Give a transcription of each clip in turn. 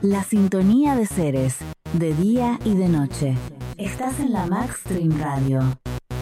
La sintonía de seres, de día y de noche. Estás en la Maxstream Radio.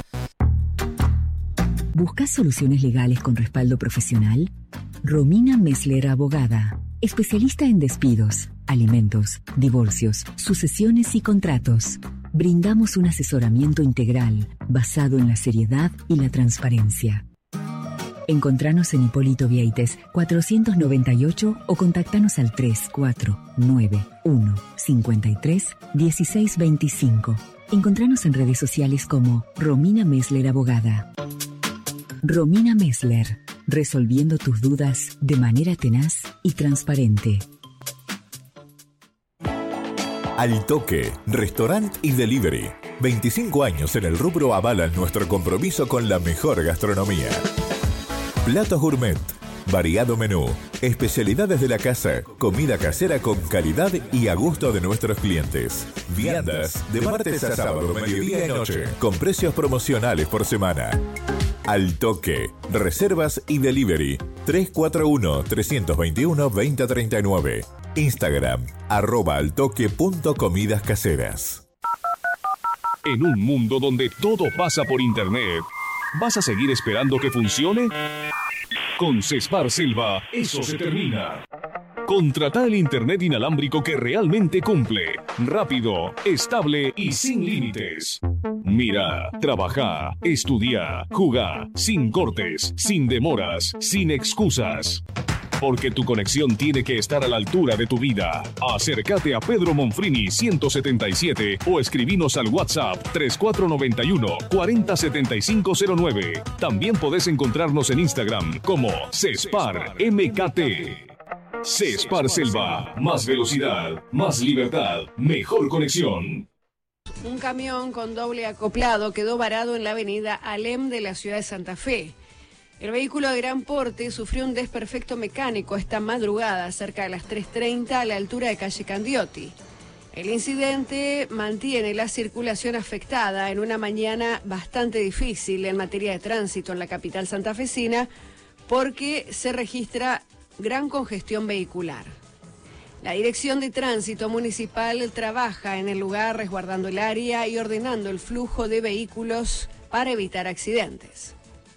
¿Buscas soluciones legales con respaldo profesional? Romina Messler, abogada. Especialista en despidos, alimentos, divorcios, sucesiones y contratos. Brindamos un asesoramiento integral basado en la seriedad y la transparencia. Encontranos en Hipólito Vieites 498 o contactanos al 3491 53 16 25. Encontranos en redes sociales como Romina Messler, abogada. Romina Messler, resolviendo tus dudas de manera tenaz y transparente. Al Toque, restaurant y delivery. 25 años en el rubro avalan nuestro compromiso con la mejor gastronomía. Platos gourmet, variado menú, especialidades de la casa, comida casera con calidad y a gusto de nuestros clientes. Viandas de martes a sábado, mediodía y noche, con precios promocionales por semana. Al Toque, reservas y delivery 341-321-2039. Instagram, @altoque.comidascaseras. En un mundo donde todo pasa por internet, ¿vas a seguir esperando que funcione? Con Cespar Silva, eso se termina. Contrata el internet inalámbrico que realmente cumple. Rápido, estable y sin límites. Mira, trabaja, estudia, jugá, sin cortes, sin demoras, sin excusas. Porque tu conexión tiene que estar a la altura de tu vida. Acércate a Pedro Monfrini 177 o escribinos al WhatsApp 3491 407509. También podés encontrarnos en Instagram como Cespar MKT. Cespar Selva, más velocidad, más libertad, mejor conexión. Un camión con doble acoplado quedó varado en la avenida Alem de la ciudad de Santa Fe. El vehículo de gran porte sufrió un desperfecto mecánico esta madrugada cerca de las 3:30 a la altura de calle Candioti. El incidente mantiene la circulación afectada en una mañana bastante difícil en materia de tránsito en la capital santafesina porque se registra gran congestión vehicular. La Dirección de Tránsito Municipal trabaja en el lugar resguardando el área y ordenando el flujo de vehículos para evitar accidentes.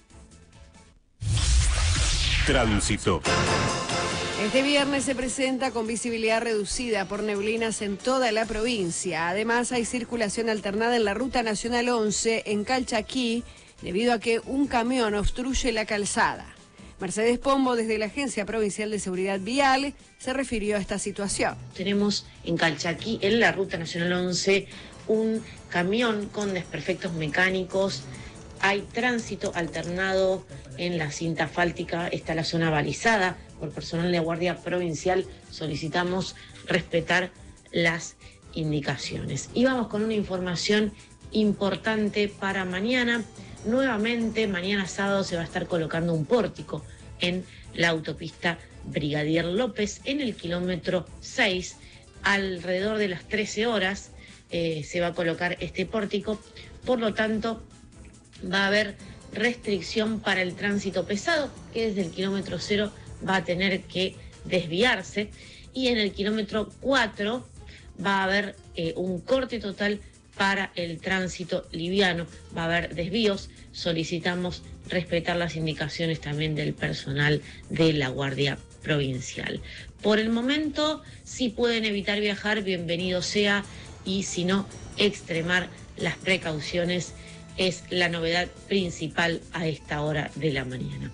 Tránsito. Este viernes se presenta con visibilidad reducida por neblinas en toda la provincia. Además, hay circulación alternada en la Ruta Nacional 11 en Calchaquí, debido a que un camión obstruye la calzada. Mercedes Pombo, desde la Agencia Provincial de Seguridad Vial, se refirió a esta situación. Tenemos en Calchaquí, en la Ruta Nacional 11, un camión con desperfectos mecánicos. Hay tránsito alternado en la cinta asfáltica, está la zona balizada por personal de Guardia Provincial. Solicitamos respetar las indicaciones. Y vamos con una información importante para mañana. Nuevamente, mañana sábado se va a estar colocando un pórtico en la autopista Brigadier López, en el kilómetro 6, alrededor de las 13 horas se va a colocar este pórtico. Por lo tanto, va a haber restricción para el tránsito pesado, que desde el kilómetro 0 va a tener que desviarse, y en el kilómetro 4 va a haber un corte total para el tránsito liviano. Va a haber desvíos. Solicitamos respetar las indicaciones también del personal de la Guardia Provincial. Por el momento, si pueden evitar viajar, bienvenido sea, y si no, extremar las precauciones es la novedad principal a esta hora de la mañana.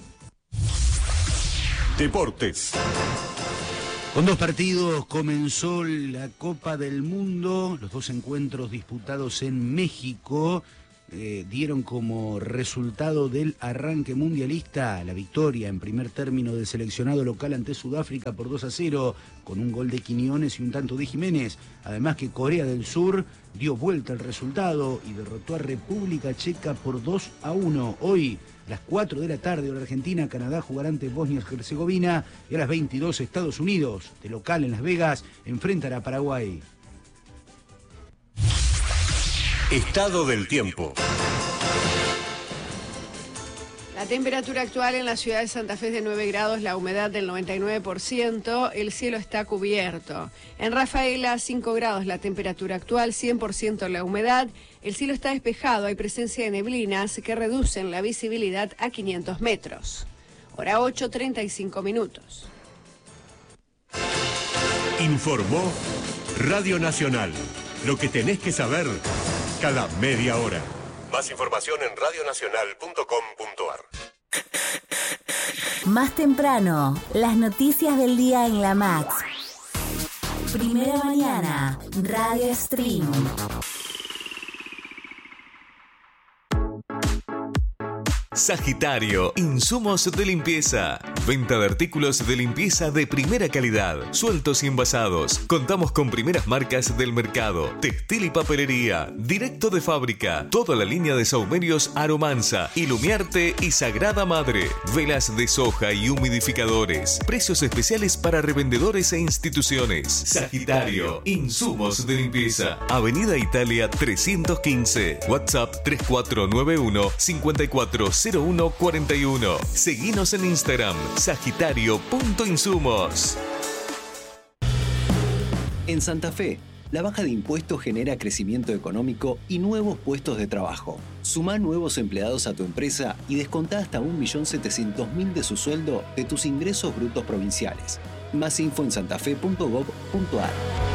Deportes. Con 2 partidos comenzó la Copa del Mundo. Los 2 encuentros disputados en México dieron como resultado del arranque mundialista la victoria en primer término del seleccionado local ante Sudáfrica por 2-0, con un gol de Quiñones y un tanto de Jiménez. Además que Corea del Sur dio vuelta al resultado y derrotó a República Checa por 2-1. Hoy, a las 4 de la tarde, hora argentina, Canadá jugará ante Bosnia-Herzegovina, y a las 22, Estados Unidos, de local en Las Vegas, enfrentará a Paraguay. Estado del tiempo. La temperatura actual en la ciudad de Santa Fe es de 9 grados, la humedad del 99%, el cielo está cubierto. En Rafaela, 5 grados la temperatura actual, 100% la humedad, el cielo está despejado, hay presencia de neblinas que reducen la visibilidad a 500 metros. Hora 8:35 minutos. Informó Radio Nacional. Lo que tenés que saber cada media hora. Más información en radionacional.com.ar. Más temprano, las noticias del día en la Max. Primera mañana, Radio Stream. Sagitario, insumos de limpieza. Venta de artículos de limpieza de primera calidad, sueltos y envasados. Contamos con primeras marcas del mercado, textil y papelería, directo de fábrica. Toda la línea de saumerios Aromanza, Ilumiarte y Sagrada Madre. Velas de soja y humidificadores. Precios especiales para revendedores e instituciones. Sagitario, insumos de limpieza. Avenida Italia 315. WhatsApp 3491 540141. Seguinos en Instagram, sagitario.insumos. En Santa Fe, la baja de impuestos genera crecimiento económico y nuevos puestos de trabajo. Sumá nuevos empleados a tu empresa y descontá hasta 1.700.000 de su sueldo de tus ingresos brutos provinciales. Más info en santafe.gov.ar.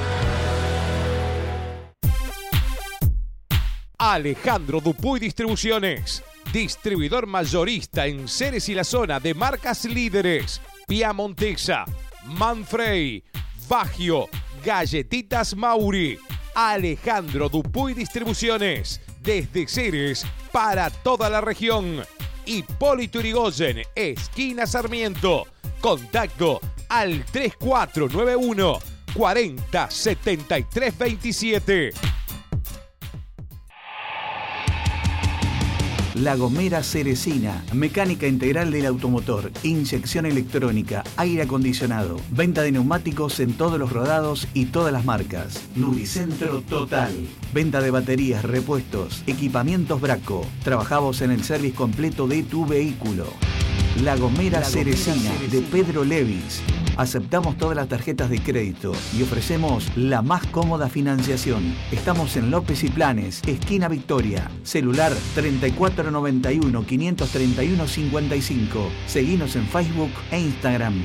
Alejandro Dupuy Distribuciones. Distribuidor mayorista en Ceres y la zona de marcas líderes. Piamontesa, Manfrey, Bagio, Galletitas Mauri. Alejandro Dupuy Distribuciones. Desde Ceres para toda la región. Hipólito Yrigoyen, esquina Sarmiento. Contacto al 3491 40 73 27. La Gomera Ceresina, mecánica integral del automotor, inyección electrónica, aire acondicionado, venta de neumáticos en todos los rodados y todas las marcas. Lubricentro total, venta de baterías, repuestos, equipamientos Braco. Trabajamos en el service completo de tu vehículo. La Gomera Ceresina de Pedro Levis. Aceptamos todas las tarjetas de crédito y ofrecemos la más cómoda financiación. Estamos en López y Planes, esquina Victoria. Celular 3491 531 55. Seguinos en Facebook e Instagram.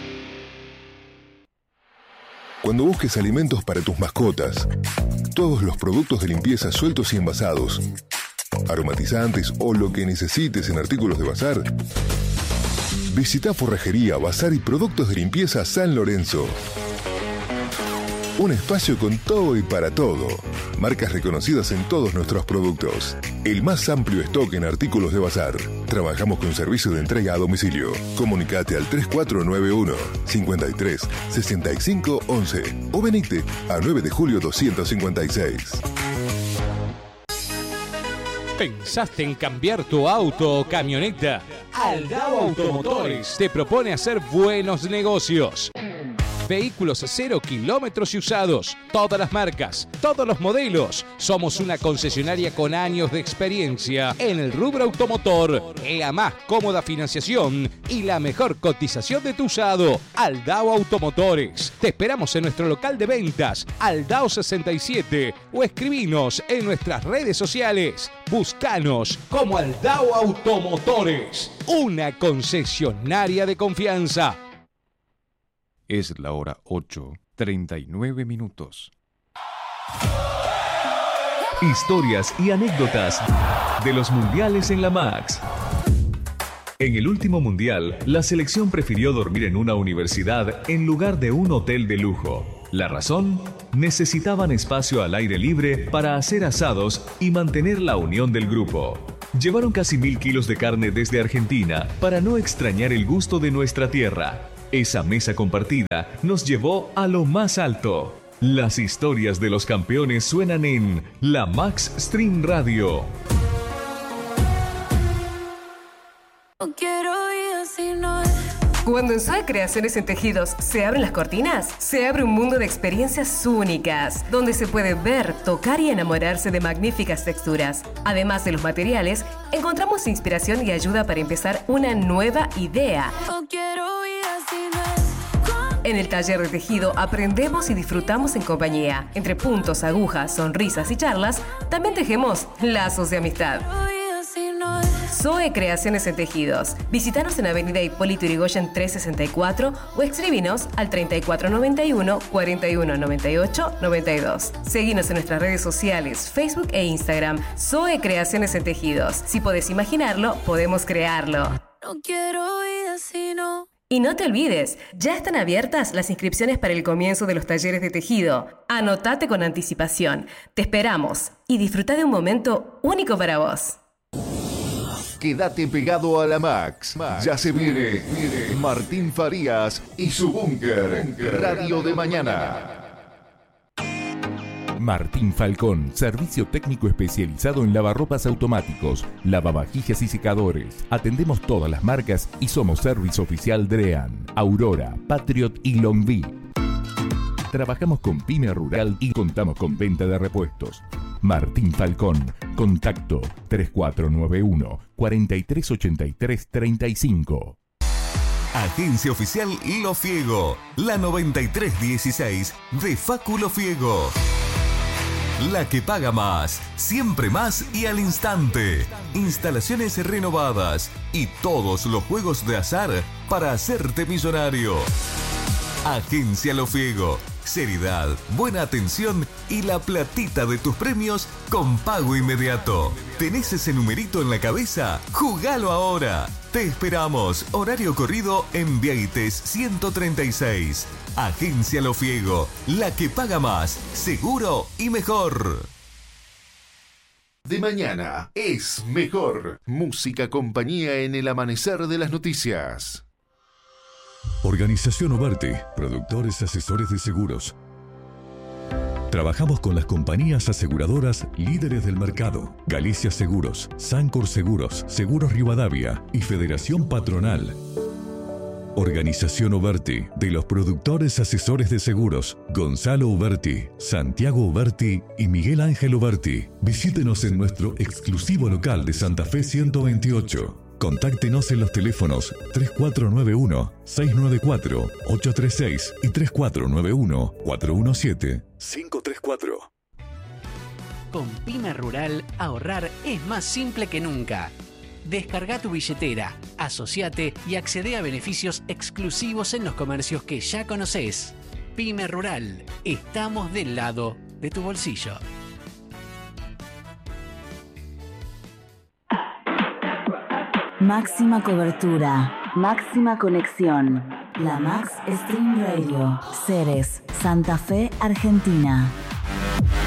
Cuando busques alimentos para tus mascotas, todos los productos de limpieza sueltos y envasados, aromatizantes o lo que necesites en artículos de bazar, visita Forrajería, Bazar y Productos de Limpieza San Lorenzo. Un espacio con todo y para todo. Marcas reconocidas en todos nuestros productos. El más amplio stock en artículos de bazar. Trabajamos con servicio de entrega a domicilio. Comunicate al 3491 53 65 11 o venite a 9 de julio 256. ¿Pensaste en cambiar tu auto o camioneta? Aldao Automotores te propone hacer buenos negocios. Vehículos 0 kilómetros y usados, todas las marcas, todos los modelos. Somos una concesionaria con años de experiencia en el rubro automotor, la más cómoda financiación y la mejor cotización de tu usado. Aldao Automotores. Te esperamos en nuestro local de ventas, Aldao 67, o escribinos en nuestras redes sociales. Búscanos como Aldao Automotores, una concesionaria de confianza. Es la hora 8:39 minutos. Historias y anécdotas de los mundiales en la Max. En el último mundial, la selección prefirió dormir en una universidad en lugar de un hotel de lujo. ¿La razón? Necesitaban espacio al aire libre para hacer asados y mantener la unión del grupo. Llevaron casi 1000 kilos de carne desde Argentina para no extrañar el gusto de nuestra tierra. Esa mesa compartida nos llevó a lo más alto. Las historias de los campeones suenan en la Max Stream Radio. No quiero ir si no es Cuando en Zoe Creaciones en Tejidos se abren las cortinas, se abre un mundo de experiencias únicas, donde se puede ver, tocar y enamorarse de magníficas texturas. Además de los materiales, encontramos inspiración y ayuda para empezar una nueva idea. En el taller de tejido aprendemos y disfrutamos en compañía. Entre puntos, agujas, sonrisas y charlas, también tejemos lazos de amistad. Zoe Creaciones en Tejidos. Visítanos en Avenida Hipólito Yrigoyen 364 o escríbenos al 3491 4198 92. Seguinos en nuestras redes sociales, Facebook e Instagram. Zoe Creaciones en Tejidos. Si podés imaginarlo, podemos crearlo. No quiero vida si no. Y no te olvides, ya están abiertas las inscripciones para el comienzo de los talleres de tejido. Anotate con anticipación. Te esperamos y disfruta de un momento único para vos. Quédate pegado a la Max. Ya se viene Martín Farías y su búnker. Radio de mañana. Martín Falcón, servicio técnico especializado en lavarropas automáticos, lavavajillas y secadores. Atendemos todas las marcas y somos servicio oficial Drean, Aurora, Patriot y Longvi. Trabajamos con Pyme Rural y contamos con venta de repuestos. Martín Falcón, contacto 3491 4383 35. Agencia Oficial Lo Fiego, la 9316 de Facu Lo Fiego. La que paga más, siempre más y al instante. Instalaciones renovadas y todos los juegos de azar para hacerte millonario. Agencia Lo Fiego. Seriedad, buena atención y la platita de tus premios con pago inmediato. ¿Tenés ese numerito en la cabeza? ¡Jugalo ahora! Te esperamos. Horario corrido en Vieites 136. Agencia Lo Fiego. La que paga más, seguro y mejor. De mañana es mejor. Música compañía en el amanecer de las noticias. Organización Oberti, productores asesores de seguros. Trabajamos con las compañías aseguradoras líderes del mercado: Galicia Seguros, Sancor Seguros, Seguros Rivadavia y Federación Patronal. Organización Oberti, de los productores asesores de seguros: Gonzalo Oberti, Santiago Oberti y Miguel Ángel Oberti. Visítenos en nuestro exclusivo local de Santa Fe 128. Contáctenos en los teléfonos 3491-694-836 y 3491-417-534. Con Pyme Rural, ahorrar es más simple que nunca. Descarga tu billetera, asociate y accede a beneficios exclusivos en los comercios que ya conocés. Pyme Rural, estamos del lado de tu bolsillo. Máxima cobertura, máxima conexión. La Max Stream Radio. Ceres, Santa Fe, Argentina.